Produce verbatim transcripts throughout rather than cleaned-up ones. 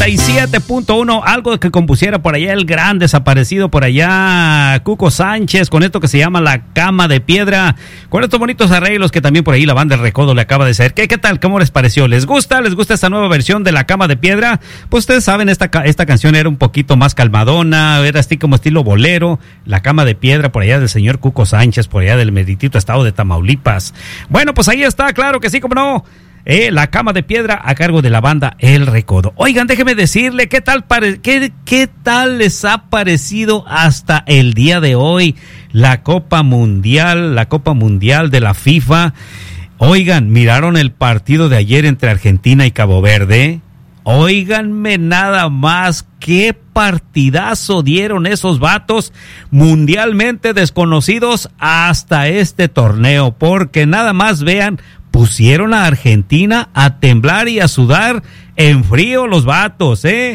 noventa y siete punto uno, algo que compusiera por allá el gran desaparecido por allá Cuco Sánchez, con esto que se llama La Cama de Piedra, con estos bonitos arreglos que también por ahí la banda El Recodo le acaba de hacer. ¿Qué, qué tal? ¿Cómo les pareció? ¿Les gusta? ¿Les gusta esta nueva versión de La Cama de Piedra? Pues ustedes saben, esta, esta canción era un poquito más calmadona, era así como estilo bolero. La Cama de Piedra por allá del señor Cuco Sánchez, por allá del meritito estado de Tamaulipas. Bueno, pues ahí está, claro que sí, como no. Eh, La Cama de Piedra a cargo de la banda El Recodo. Oigan, déjeme decirle, ¿qué tal, pare- qué, qué tal les ha parecido hasta el día de hoy la Copa Mundial, la Copa Mundial de la FIFA? Oigan, ¿miraron el partido de ayer entre Argentina y Cabo Verde? Óiganme nada más, qué partidazo dieron esos vatos mundialmente desconocidos hasta este torneo, porque nada más vean, pusieron a Argentina a temblar y a sudar en frío los vatos, ¿eh?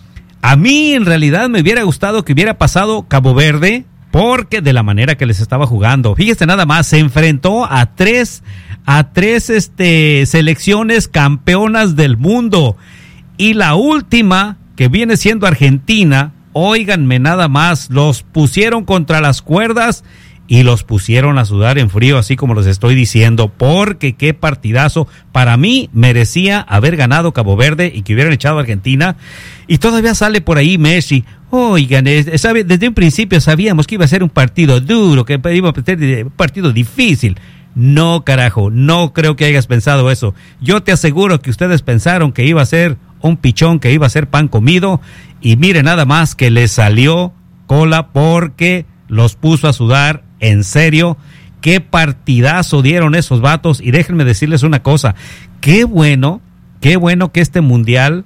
A mí en realidad me hubiera gustado que hubiera pasado Cabo Verde, porque de la manera que les estaba jugando, fíjese nada más, se enfrentó a tres, a tres este, selecciones campeonas del mundo, y la última, que viene siendo Argentina, óiganme nada más, los pusieron contra las cuerdas y los pusieron a sudar en frío, así como los estoy diciendo, porque qué partidazo. Para mí merecía haber ganado Cabo Verde y que hubieran echado a Argentina. Y todavía sale por ahí Messi. Oigan, sabe, desde un principio sabíamos que iba a ser un partido duro, que iba a ser un partido difícil. No, carajo, no creo que hayas pensado eso. Yo te aseguro que ustedes pensaron que iba a ser un pichón, que iba a ser pan comido, y mire nada más que les salió cola, porque los puso a sudar. En serio, qué partidazo dieron esos vatos. Y déjenme decirles una cosa, qué bueno, qué bueno que este mundial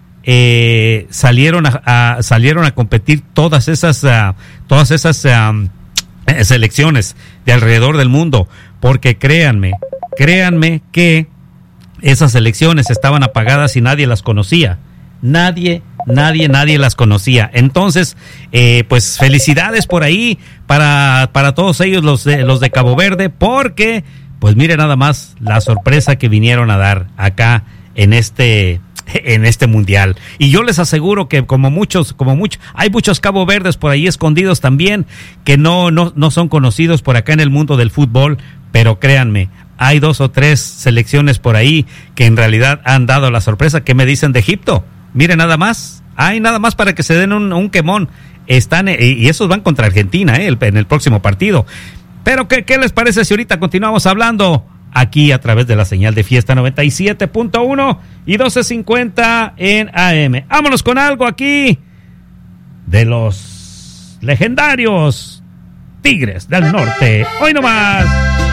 eh, salieron a, a salieron a competir todas esas uh, todas esas uh, selecciones de alrededor del mundo, porque créanme, créanme que esas selecciones estaban apagadas y nadie las conocía. Nadie, nadie, nadie las conocía. Entonces, eh, pues felicidades por ahí para, para todos ellos, los de, los de Cabo Verde, porque, pues mire nada más la sorpresa que vinieron a dar acá en este, en este mundial. Y yo les aseguro que como muchos, como muchos, hay muchos Cabo Verdes por ahí escondidos también, que no, no, no son conocidos por acá en el mundo del fútbol, pero créanme, hay dos o tres selecciones por ahí que en realidad han dado la sorpresa. ¿Qué me dicen de Egipto? Mire nada más, hay nada más para que se den un, un quemón. Están, y esos van contra Argentina, eh, en el próximo partido. Pero ¿qué, qué les parece si ahorita continuamos hablando aquí a través de la señal de Fiesta noventa y siete punto uno y doce cincuenta en A M? Vámonos con algo aquí de los legendarios Tigres del Norte. Hoy nomás.